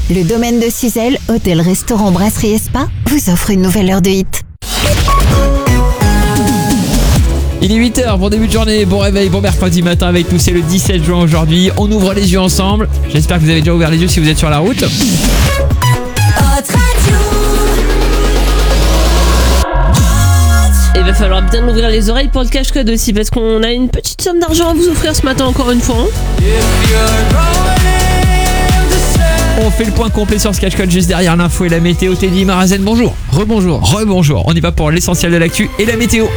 Le domaine de Suzelle, hôtel, restaurant, brasserie et spa, vous offre une nouvelle heure de hit. Il est 8h, bon début de journée, bon réveil, bon mercredi matin avec nous, c'est le 17 juin aujourd'hui. On ouvre les yeux ensemble. J'espère que vous avez déjà ouvert les yeux si vous êtes sur la route. Il va falloir bien ouvrir les oreilles pour le cache-code aussi parce qu'on a une petite somme d'argent à vous offrir ce matin encore une fois. On fait le point complet sur ce cache-code juste derrière l'info et la météo. Teddy Marazen, bonjour. Rebonjour. On y va pour l'essentiel de l'actu et la météo.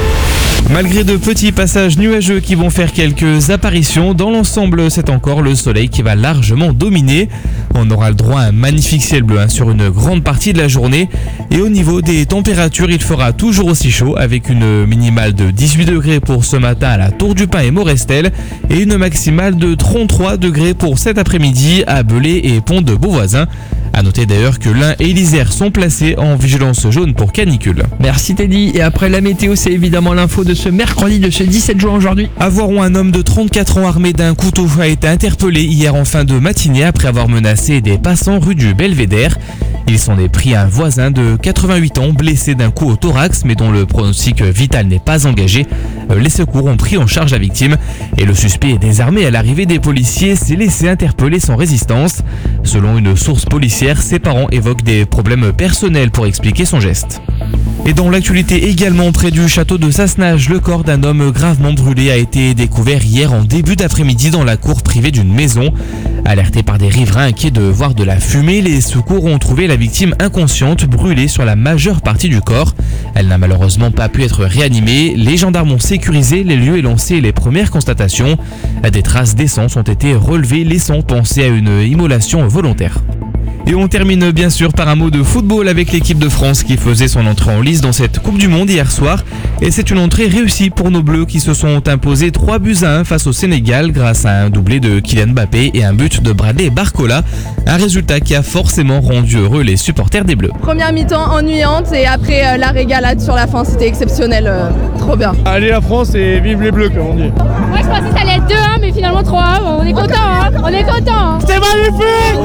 Malgré de petits passages nuageux qui vont faire quelques apparitions, dans l'ensemble c'est encore le soleil qui va largement dominer. On aura le droit à un magnifique ciel bleu sur une grande partie de la journée. Et au niveau des températures, il fera toujours aussi chaud avec une minimale de 18 degrés pour ce matin à la Tour du Pin et Morestel et une maximale de 33 degrés pour cet après-midi à Belay et Pont de Beauvoisin. A noter d'ailleurs que l'Ain et l'Isère sont placés en vigilance jaune pour canicule. Merci Teddy. Et après la météo, c'est évidemment l'info de ce mercredi, de ce 17 juin aujourd'hui. À Voiron, un homme de 34 ans armé d'un couteau a été interpellé hier en fin de matinée après avoir menacé des passants rue du Belvédère. Ils s'en est pris à un voisin de 88 ans blessé d'un coup au thorax mais dont le pronostic vital n'est pas engagé. Les secours ont pris en charge la victime et le suspect est désarmé à l'arrivée des policiers, s'est laissé interpeller sans résistance. Selon une source policière, ses parents évoquent des problèmes personnels pour expliquer son geste. Et dans l'actualité également, près du château de Sassenage, le corps d'un homme gravement brûlé a été découvert hier en début d'après-midi dans la cour privée d'une maison. Alertés par des riverains inquiets de voir de la fumée, les secours ont trouvé la victime inconsciente, brûlée sur la majeure partie du corps. Elle n'a malheureusement pas pu être réanimée. Les gendarmes ont sécurisé les lieux et lancé les premières constatations. Des traces d'essence ont été relevées, laissant penser à une immolation volontaire. Et on termine bien sûr par un mot de football avec l'équipe de France qui faisait son entrée en lice dans cette Coupe du Monde hier soir. Et c'est une entrée réussie pour nos Bleus qui se sont imposés 3-1 face au Sénégal grâce à un doublé de Kylian Mbappé et un but de Bradley Barcola. Un résultat qui a forcément rendu heureux les supporters des Bleus. Première mi-temps ennuyante et après la régalade sur la fin, c'était exceptionnel, trop bien. Allez la France et vive les Bleus comme on dit. Moi je pensais que ça allait être 2-1 mais finalement 3-1, on est content, on est content. C'était magnifique.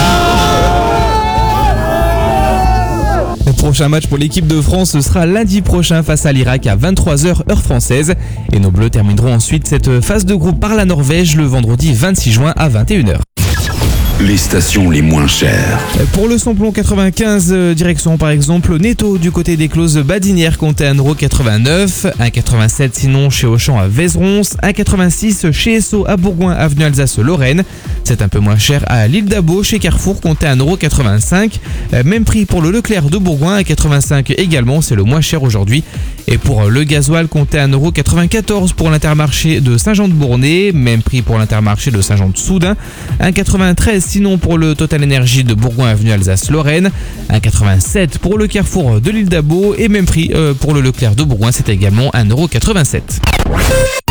Le prochain match pour l'équipe de France, ce sera lundi prochain face à l'Irak à 23h heure française. Et nos Bleus termineront ensuite cette phase de groupe par la Norvège le vendredi 26 juin à 21h. Les stations les moins chères. Pour le samplon 95, direction par exemple Netto du côté des Closes Badinières comptait 1,89€, 1,87€ sinon chez Auchan à Vézerons, 1,86€ chez Esso à Bourgoin avenue Alsace-Lorraine. C'est un peu moins cher à l'île d'Abo chez Carrefour comptait 1,85€. Même prix pour le Leclerc de Bourgoin, 1,85€ également, c'est le moins cher aujourd'hui. Et pour le gasoil comptait 1,94€ pour l'Intermarché de Saint-Jean-de-Bournay, même prix pour l'Intermarché de Saint-Jean-de-Soudain, 1,93€ sinon pour le Total Énergie de Bourgoin avenue Alsace-Lorraine, 1,87€ pour le Carrefour de l'île d'Abo et même prix pour le Leclerc de Bourgoin, c'est également 1,87€.